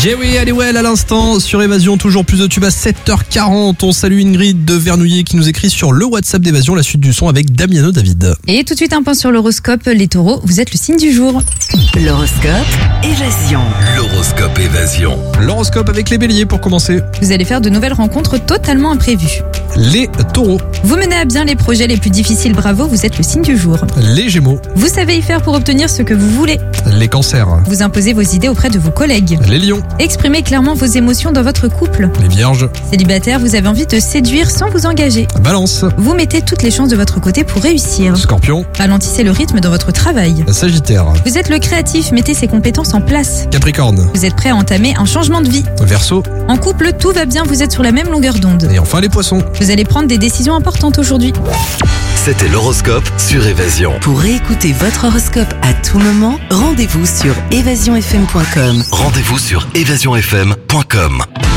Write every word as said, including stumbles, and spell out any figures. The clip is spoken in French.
Jerry Halliwell à l'instant sur Évasion, toujours plus de tubes à sept heures quarante. On salue Ingrid de Vernouillet qui nous écrit sur le WhatsApp d'Évasion, la suite du son avec Damiano David. Et tout de suite un point sur l'horoscope. Les taureaux, vous êtes le signe du jour. L'horoscope Évasion. L'horoscope Évasion. L'horoscope avec les béliers pour commencer. Vous allez faire de nouvelles rencontres totalement imprévues. Les taureaux. Vous menez à bien les projets les plus difficiles, bravo, vous êtes le signe du jour. Les gémeaux. Vous savez y faire pour obtenir ce que vous voulez. Les cancers. Vous imposez vos idées auprès de vos collègues. Les lions. Exprimez clairement vos émotions dans votre couple. Les vierges. Célibataire, vous avez envie de séduire sans vous engager. Balance. Vous mettez toutes les chances de votre côté pour réussir. Scorpion. Ralentissez le rythme dans votre travail. Sagittaire. Vous êtes le créatif, mettez ses compétences en place. Capricorne. Vous êtes prêt à entamer un changement de vie. Verseau. En couple, tout va bien, vous êtes sur la même longueur d'onde. Et enfin les poissons. Vous allez prendre des décisions importantes aujourd'hui. C'était l'horoscope sur Évasion. Pour réécouter votre horoscope à tout moment, rendez-vous sur évasion f m point com. Rendez-vous sur évasion f m point com.